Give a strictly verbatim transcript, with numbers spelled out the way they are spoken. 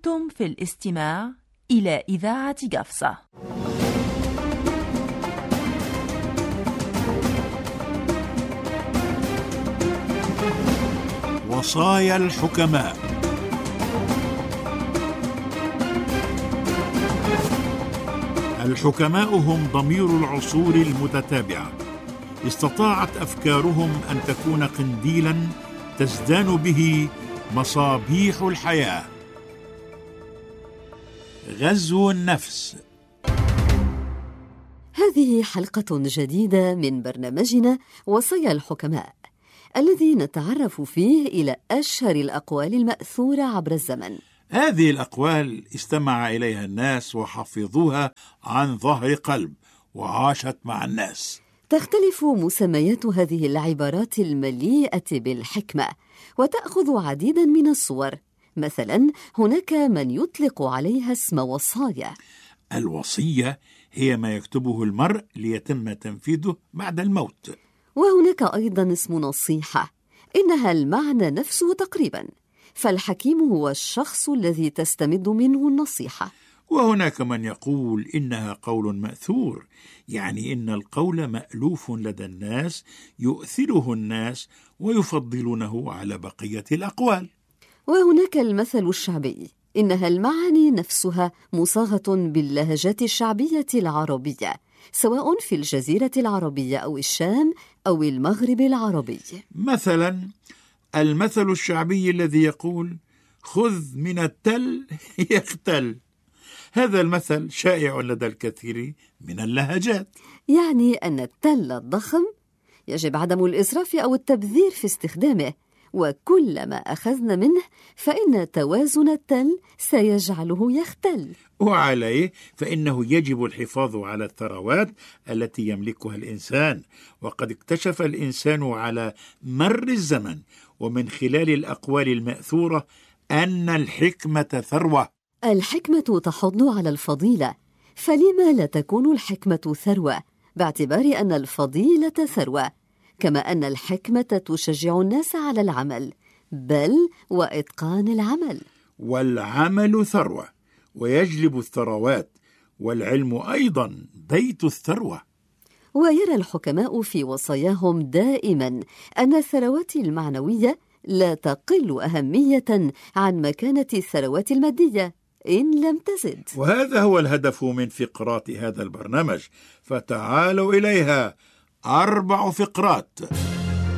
أنتم في الاستماع إلى إذاعة قفصة. وصايا الحكماء. الحكماء هم ضمير العصور المتتابعة، استطاعت أفكارهم أن تكون قنديلاً تزدان به مصابيح الحياة. غزو النفس. هذه حلقة جديدة من برنامجنا وصايا الحكماء، الذي نتعرف فيه إلى أشهر الأقوال المأثورة عبر الزمن. هذه الأقوال استمع إليها الناس وحفظوها عن ظهر قلب وعاشت مع الناس. تختلف مسميات هذه العبارات المليئة بالحكمة وتأخذ عديدا من الصور. مثلا هناك من يطلق عليها اسم وصايا. الوصية هي ما يكتبه المرء ليتم تنفيذه بعد الموت. وهناك أيضا اسم نصيحة، إنها المعنى نفسه تقريبا، فالحكيم هو الشخص الذي تستمد منه النصيحة. وهناك من يقول إنها قول مأثور، يعني إن القول مألوف لدى الناس يؤثره الناس ويفضلونه على بقية الأقوال. وهناك المثل الشعبي، إنها المعاني نفسها مصاغة باللهجات الشعبية العربية، سواء في الجزيرة العربية أو الشام أو المغرب العربي. مثلا المثل الشعبي الذي يقول خذ من التل يختل، هذا المثل شائع لدى الكثير من اللهجات، يعني أن التل الضخم يجب عدم الإسراف أو التبذير في استخدامه، وكلما أخذنا منه فإن توازن التل سيجعله يختل. وعليه فإنه يجب الحفاظ على الثروات التي يملكها الإنسان. وقد اكتشف الإنسان على مر الزمن ومن خلال الأقوال المأثورة أن الحكمة ثروة. الحكمة تحض على الفضيلة، فلما لا تكون الحكمة ثروة، باعتبار أن الفضيلة ثروة، كما أن الحكمة تشجع الناس على العمل، بل وإتقان العمل. والعمل ثروة ويجلب الثروات، والعلم أيضا بيت الثروة. ويرى الحكماء في وصاياهم دائما أن الثروات المعنوية لا تقل أهمية عن مكانة الثروات المادية إن لم تزد. وهذا هو الهدف من فقرات هذا البرنامج، فتعالوا إليها. أربع فقرات.